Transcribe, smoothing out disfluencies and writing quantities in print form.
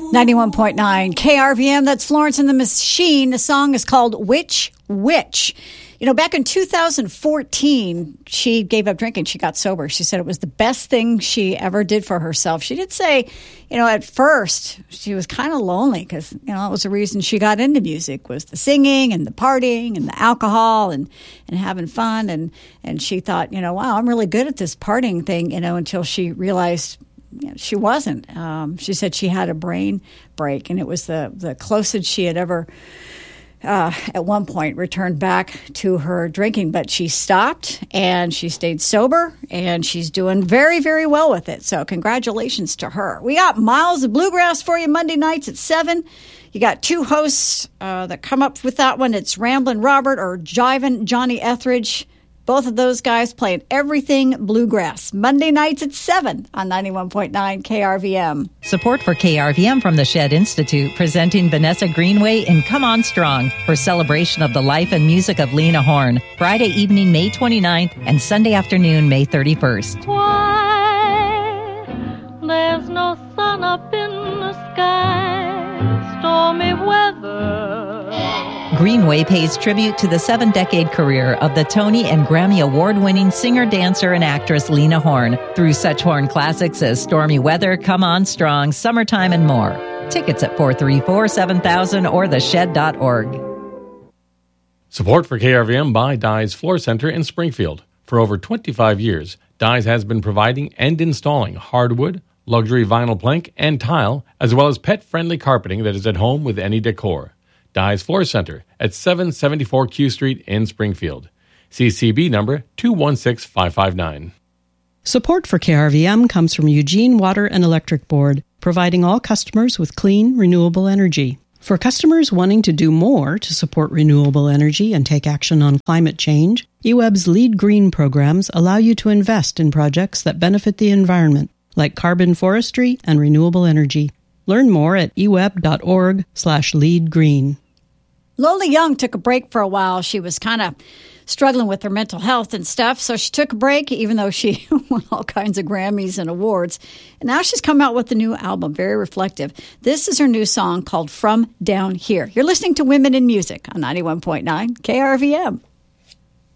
91.9 KRVM, that's Florence and the Machine. The song is called Which Witch. You know, back in 2014, she gave up drinking. She got sober. She said it was the best thing she ever did for herself. She did say, you know, at first she was kind of lonely because, you know, that was the reason she got into music was the singing and the partying and the alcohol and having fun. And she thought, you know, wow, I'm really good at this partying thing, you know, until she realized she wasn't. She said she had a brain break, and it was the closest she had ever at one point returned back to her drinking, but she stopped and she stayed sober and she's doing very, very well with it. So congratulations to her. We got Miles of Bluegrass for you Monday nights at 7. You got two hosts that come up with that one. It's Ramblin' Robert or Jivin' Johnny Etheridge. Both of those guys playing everything bluegrass. Monday nights at 7 on 91.9 KRVM. Support for KRVM from the Shed Institute, presenting Vanessa Greenway in Come On Strong for celebration of the life and music of Lena Horne. Friday evening, May 29th, and Sunday afternoon, May 31st. Why, there's no sun up in the sky, stormy weather. Greenway pays tribute to the 7-decade career of the Tony and Grammy Award-winning singer, dancer, and actress Lena Horne through such Horne classics as Stormy Weather, Come On Strong, Summertime, and more. Tickets at 434-7000 or theshed.org. Support for KRVM by Dye's Floor Center in Springfield. For over 25 years, Dye's has been providing and installing hardwood, luxury vinyl plank, and tile, as well as pet-friendly carpeting that is at home with any decor. Dye's Floor Center at 774 Q Street in Springfield. CCB number 216559. Support for KRVM comes from Eugene Water and Electric Board, providing all customers with clean, renewable energy. For customers wanting to do more to support renewable energy and take action on climate change, EWEB's LEED Green programs allow you to invest in projects that benefit the environment, like carbon forestry and renewable energy. Learn more at eweb.org/leadgreen. Lola Young took a break for a while. She was kind of struggling with her mental health and stuff, so she took a break, even though she won all kinds of Grammys and awards. And now she's come out with a new album, very reflective. This is her new song called From Down Here. You're listening to Women in Music on 91.9 KRVM.